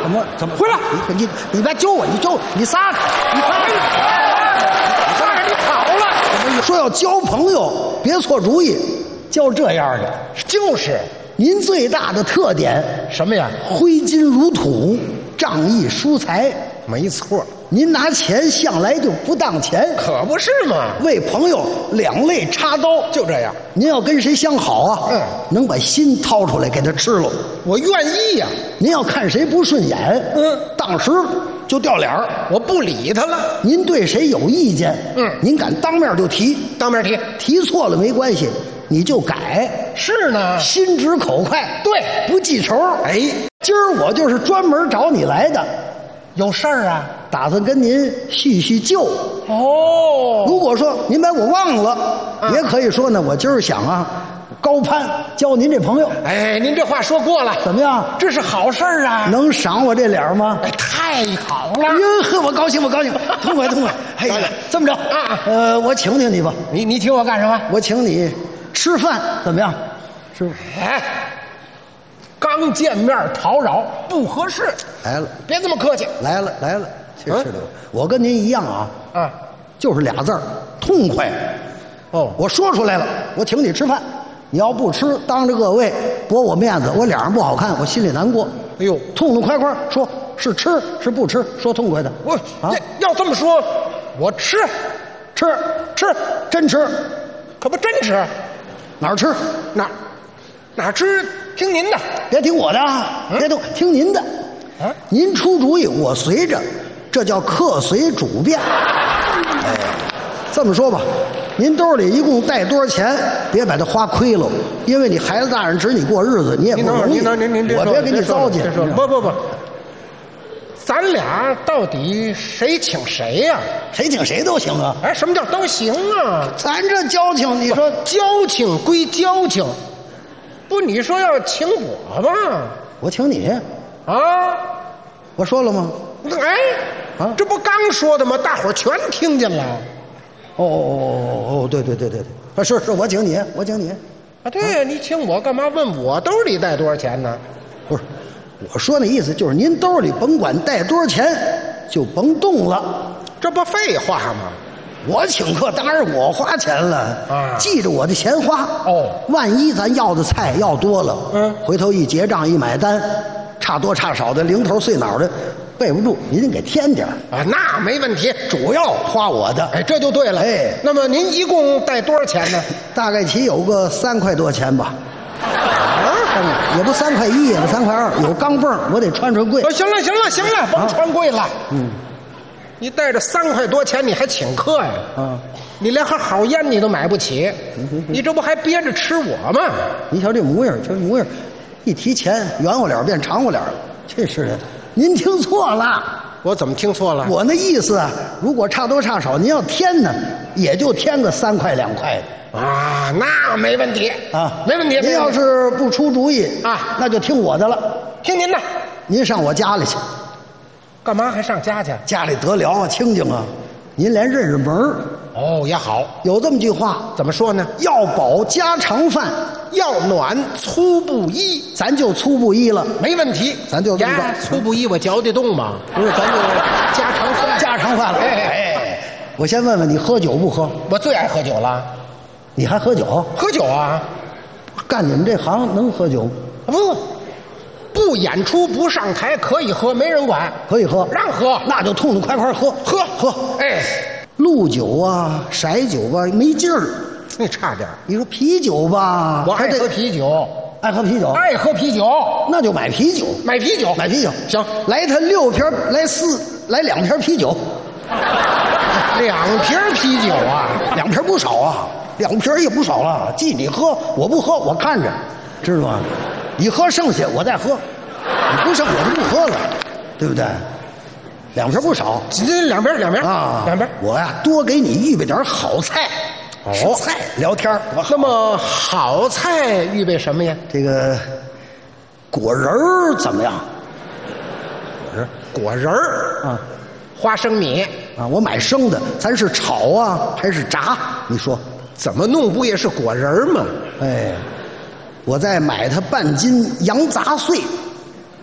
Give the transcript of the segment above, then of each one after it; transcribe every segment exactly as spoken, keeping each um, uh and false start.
怎么怎么回来？ 你你你别揪我，你揪你撒开，你撒开， 你撒开，你跑了。 说要交朋友，别错主意，交这样的。 就是， 您最大的特点什么呀？ 挥金如土，仗义疏财。 没错， 您拿钱向来就不当钱， 可不是嘛。 为朋友两肋插刀， 就这样。 您要跟谁相好啊？ 嗯， 能把心掏出来给他吃了， 我愿意呀、啊。 您要看谁不顺眼， 嗯， 当时就掉脸儿， 我不理他了。 您对谁有意见， 嗯， 您敢当面就提， 当面提， 提错了没关系，你就改。 是呢， 心直口快， 对， 不记仇。 哎， 今儿我就是专门找你来的。 有事儿啊， 打算跟您叙叙旧。 哦， 如果说您把我忘了， 啊、 也可以说呢，我今儿想啊，高攀交您这朋友。 哎，您这话说过了， 怎么样？ 这是好事儿啊！ 能赏我这脸吗？ 哎，太好了！ 哟呵，我高兴，我高兴，痛快，痛快！哎呀，这么着啊， 呃，我请请你吧。 你你请我干什么？ 我请你吃饭，怎么样？是不是？ 哎。刚见面讨扰不合适， 来了， 别这么客气。 来了来了，去吃的。我跟您一样啊， 啊， 就是俩字儿，痛快。 哦， 我说出来了，我请你吃饭，你要不吃，当着各位驳我面子，我脸上不好看，我心里难过。 哎呦， 痛痛快快说，是吃是不吃，说痛快的。 我啊， 要这么说，我吃， 吃吃， 真吃， 可不真吃， 哪儿吃哪儿哪儿吃。听您的， 别听我的啊，别听听您的， 啊， 您出主意我随着，这叫客随主便。哎，这么说吧，您兜里一共带多少钱？别把它花亏了，因为你孩子大人指你过日子，你也不容易。 您等您您您我别给你糟践。 不不不，咱俩到底谁请谁呀、啊？ 谁请谁都行啊。 哎，什么叫都行啊？ 咱这交情，你说交情归交情。不，你说要请我吧？ 我请你啊！ 我说了吗？ 哎， 啊， 这不刚说的吗？大伙儿全听见了。 哦哦哦哦，对对对对对，啊，是是，我请你，我请你。 啊，对呀、啊，你请我干嘛？问我兜里带多少钱呢？ 不是，我说那意思就是您兜里甭管带多少钱，就甭动了。 这不废话吗？ 我请客当然我花钱了啊， 记着我的钱花哦。 万一咱要的菜要多了， 嗯， 回头一结账一买单，差多差少的零头碎脑的备不住，您给添点啊，那没问题， 主要花我的。 哎，这就对了。 哎， 那么您一共带多少钱呢？ 大概起有个三块多钱吧。啊，也不三块一，也不三块二，有钢镚我得穿穿贵。 哦，行了行了行了，甭穿贵了。 啊、嗯。 你带着三块多钱，你还请客呀？ 啊， 你连盒好烟你都买不起，你这不还憋着吃我吗？ 你瞧这模样，这模样，一提钱，圆乎脸变长乎脸了，这是的。您听错了， 我怎么听错了？ 我那意思啊，如果差多差少，您要添呢，也就添个三块两块的啊，那没问题啊， 没问题。 您要是不出主意啊， 那就听我的了， 听您的。 您上我家里去。 干嘛还上家去？ 家里得了啊，清静啊，您连认识门儿哦也好。 有这么句话， 怎么说呢？ 要饱家常饭， 要暖粗布衣， 咱就粗布衣了， 没问题。 咱就这么呀，粗布衣我嚼得动吗？ 不是，咱就家常饭， 家常饭了。哎哎，我先问问你，喝酒不喝？ 我最爱喝酒了。 你还喝酒？ 喝酒啊？ 干你们这行能喝酒？ 不。不演出不上台可以喝，没人管， 可以喝， 让喝， 那就痛痛快快喝， 喝喝。 哎， 鹿酒啊，色酒吧没劲儿， 那差点。 你说啤酒吧， 我爱喝啤酒， 爱喝啤酒， 爱喝啤酒， 那就买啤酒， 买啤酒， 买啤酒。 行， 来他六瓶，来四，来两瓶啤酒， 两瓶啤酒啊， 两瓶不少啊，两瓶也不少了。记你喝，我不喝，我看着，知道吗？你喝剩下我再喝，你不剩我就不喝了，对不对？两瓶不少， 这两瓶两瓶啊， 两瓶。 我呀多给你预备点好菜， 哦， 菜聊天。 那么好菜预备什么呀？ 这个果仁儿怎么样？ 果仁果仁儿啊， 花生米啊，我买生的，咱是炒啊还是炸？你说怎么弄不也是果仁儿吗？ 哎。我再买它半斤羊杂碎，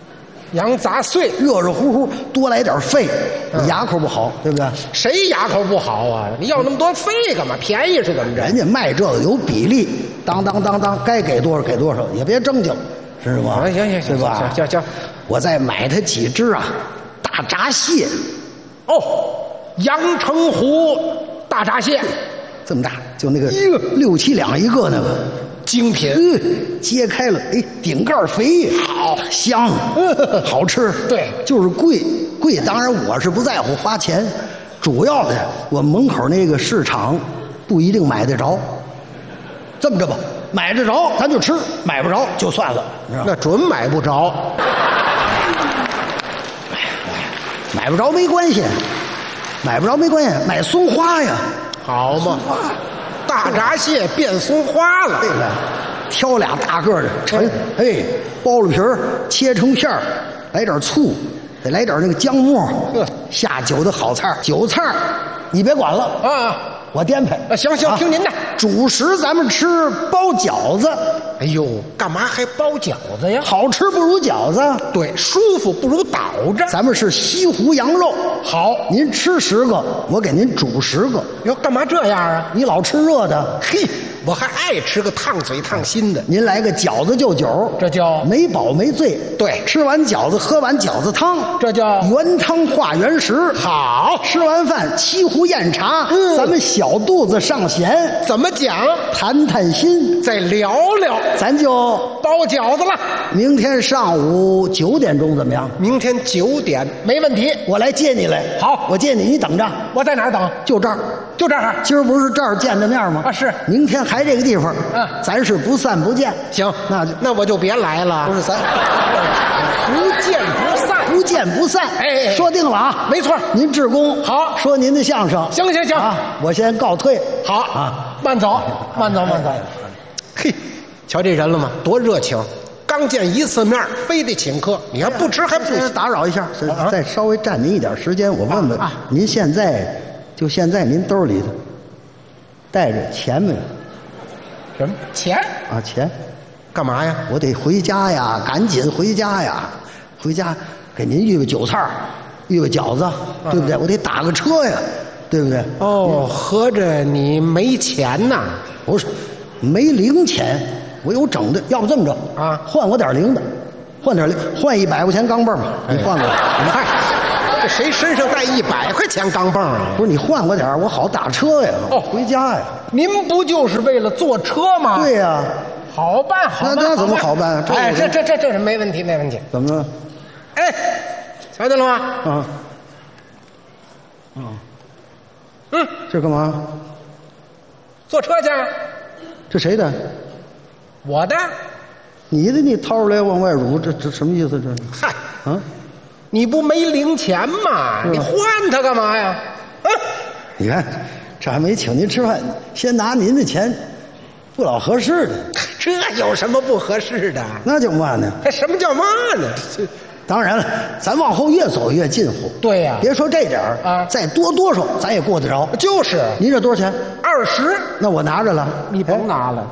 羊杂碎， 热热乎乎，多来点肺， 嗯牙口不好，对不对？ 谁牙口不好啊？你要那么多肺干嘛？便宜是怎么着？ 人家卖这个有比例，当当当当，该给多少给多少，也别争究，知道吗？ 行行行行， 对吧？ 行行行。 我再买他几只啊，大闸蟹， 哦，阳澄湖大闸蟹， 这么大，就那个六七两一个那个。 精品， 嗯，揭开了，哎，顶盖肥，好香，好吃。 对， 就是贵，贵。当然我是不在乎花钱，主要的我门口那个市场不一定买得着。这么着吧，买得着咱就吃，买不着就算了，你知道吗？ 那准买不着。 买不着没关系，买不着没关系，买松花呀， 好嘛。大闸蟹变松花了， 对了，挑俩大个的沉，哎，剥了皮儿，切成片儿，来点醋，得来点那个姜末，下酒的好菜，酒菜你别管了啊， 我颠沛。 啊，行行，听您的。 主食咱们吃包饺子， 哎呦，干嘛还包饺子呀？ 好吃不如饺子， 对，舒服不如倒着。 咱们是西湖羊肉， 好， 您吃十个，我给您煮十个。 哟，干嘛这样啊？ 你老吃热的， 嘿，我还爱吃个烫嘴烫心的。 您来个饺子就酒， 这叫没饱没醉。 对， 吃完饺子喝完饺子汤， 这叫原汤化原食。 好， 吃完饭沏壶酽茶， 嗯， 咱们小肚子上弦。 怎么讲？ 谈谈心， 再聊聊， 咱就包饺子了。 明天上午九点钟怎么样？ 明天九点没问题， 我来接你来。 好， 我接你，你等着。 我在哪儿等？ 就这儿， 就这儿。 今儿不是这儿见的面吗？ 啊，是。 明天还这个地方， 嗯， 咱是不散不见。 行， 那就那我就别来了。 不是咱不见不散， 不见不散。 哎， 说定了啊， 没错。 您志工好， 说您的相声。 行行行啊，我先告退。 好啊， 慢走，慢走，慢走。嘿，瞧这人了吗？多热情！刚见一次面，非得请客，你还不吃还不行。 打扰一下， 啊再稍微占您一点时间，我问问啊， 您现在就现在您兜里头带着钱没有？ 什么钱啊，钱干嘛呀？ 我得回家呀，赶紧回家呀，回家给您预备酒菜儿，预备饺子，对不对？我得打个车呀，对不对？ 哦，合着你没钱呐？ 不是，没零钱，我有整的。要不这么着啊， 换我点零的，换点零，换一百块钱钢镚儿嘛，你换过来。 嗨，这谁身上带一百块钱钢镚啊？ 不是你换我点儿，我好打车呀， 哦回家呀。 您不就是为了坐车吗？ 对呀， 好办，好办。 那那怎么好办？这哎，这这这这是没问题，没问题。 怎么了？ 哎，瞧见了吗？ 啊，啊， 嗯， 这干嘛？ 坐车去。 这谁的？ 我的。 你的你掏出来往外撸，这这什么意思？这嗨， 啊？ 你不没零钱吗？ 嗯你换它干嘛呀？嗯， 你看，这还没请您吃饭，先拿您的钱，不老合适的。 这有什么不合适的？ 那叫嘛呢？ 还什么叫嘛呢？ 当然了，咱往后越走越近乎。 对呀、 别说这点儿啊再多多少咱也过得着。 就是您这多少钱？ 二十， 那我拿着了。 你甭拿了。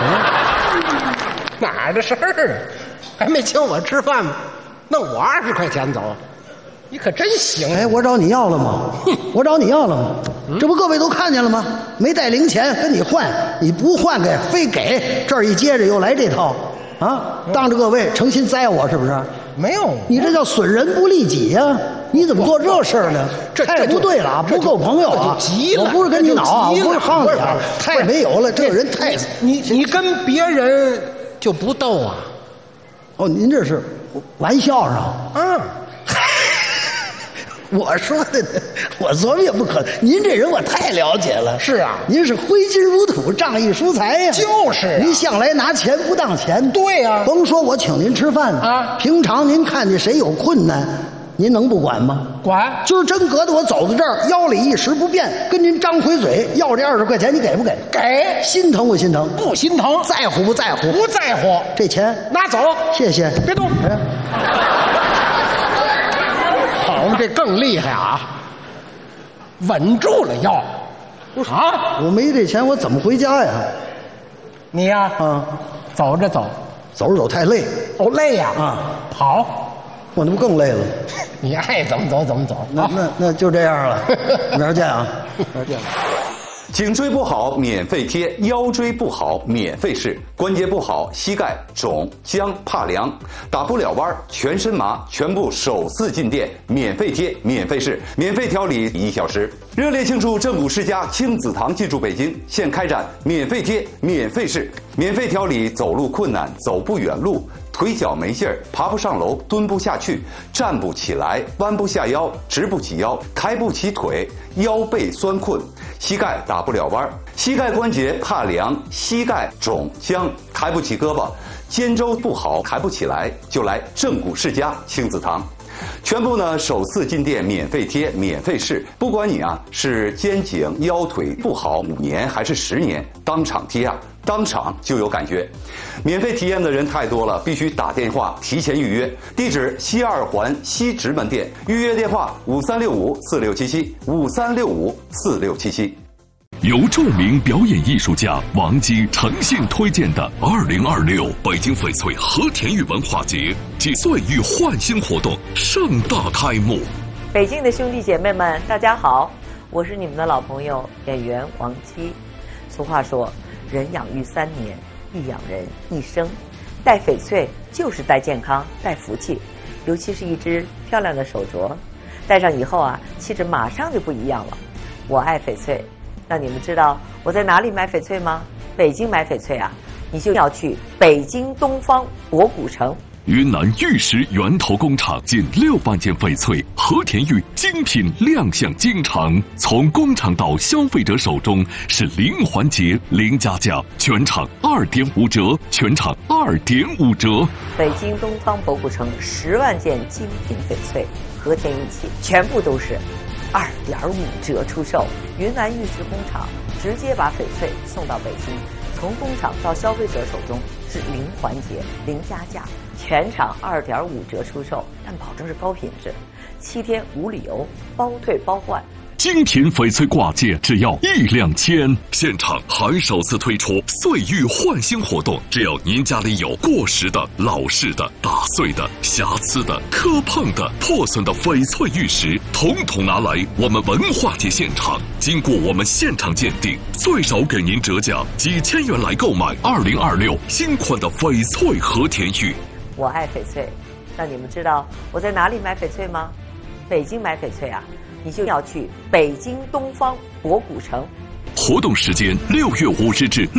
哪儿的事儿啊？还没请我吃饭吗？弄我二十块钱走，你可真行！ 哎，我找你要了吗？我找你要了吗？这不各位都看见了吗？没带零钱跟你换，你不换给非给，这儿一接着又来这套，啊！当着各位诚心栽我是不是？ 没有， 你这叫损人不利己呀、你怎么做这事儿呢？ 这太不对了啊！ 这就不够朋友啊！ 这就急了我不是跟你恼啊， 这就急了我不是夯你啊不是， 太没有了，这个人太…… 你你跟别人就不斗啊？ 哦，您这是玩笑是吧？ 啊， 我说的呢，我琢磨也不可能。您这人我太了解了。 是啊， 您是挥金如土，仗义疏财呀。 就是啊您向来拿钱不当钱。 对呀甭说我请您吃饭啊平常您看见谁有困难，您能不管吗？ 管今儿真搁得我走到这儿，腰里一时不便，跟您张回嘴要这二十块钱，你给不给？ 给， 心疼不心疼？ 不心疼， 在乎不在乎？ 不在乎， 这钱拿走， 谢谢。 别动。 哎， 好嘛，这更厉害啊！稳住了腰，啊， 我没这钱，我怎么回家呀？ 你呀、 啊， 走着走， 走着走太累哦，累呀、 啊！ 跑， 我那不更累了？ 你爱怎么走怎么走。 那那那就这样了，明儿见啊，明儿见。 颈椎不好免费贴，腰椎不好免费试，关节不好膝盖肿僵怕凉，打不了弯全身麻，全部首次进店免费贴免费试，免费调理一小时。热烈庆祝正骨世家亲子堂进驻北京，现开展免费贴免费试，免费调理走路困难走不远路，腿脚没劲儿，爬不上楼，蹲不下去，站不起来，弯不下腰，直不起腰，抬不起腿，腰背酸困，膝盖打不了弯，膝盖关节怕凉，膝盖肿僵，抬不起胳膊，肩周不好，抬不起来，就来正骨世家亲子堂。全部呢首次进店免费贴免费试，不管你啊是肩颈腰腿不好五年还是十年，当场贴啊当场就有感觉。免费体验的人太多了，必须打电话提前预约。地址西二环西直门店，预约电话五三六五四六七七五三六五四六七七。 由著名表演艺术家王姬诚信推荐的二零二六北京翡翠和田玉文化节暨岁玉焕新活动盛大开幕。 北京的兄弟姐妹们，大家好，我是你们的老朋友演员王姬。俗话说，人养育三年，一养人一生。戴翡翠就是戴健康，戴福气，尤其是一只漂亮的手镯，戴上以后啊，气质马上就不一样了。我爱翡翠。那你们知道我在哪里买翡翠吗？北京买翡翠啊，你就要去北京东方博古城。 云南玉石源头工厂近六万件翡翠和田玉精品亮相京城，从工厂到消费者手中是零环节零加价，全场二点五折，全场二点五折。 北京东方博古城十万件精品翡翠和田玉器，全部都是二点五折出售。云南玉石工厂直接把翡翠送到北京，从工厂到消费者手中是零环节零加价，全场二点五折出售，但保证是高品质，七天无理由，包退包换。 精品翡翠挂件只要一两千，现场还首次推出岁玉焕新活动，只要您家里有过时的、老式的、打碎的、瑕疵的、磕碰的、破损的翡翠玉石，统统拿来我们文化节现场，经过我们现场鉴定，最少给您折价几千元来购买二零二六新款的翡翠和田玉。 我爱翡翠，那你们知道我在哪里买翡翠吗？北京买翡翠啊，你就要去北京东方博古城。 活动时间六月五日至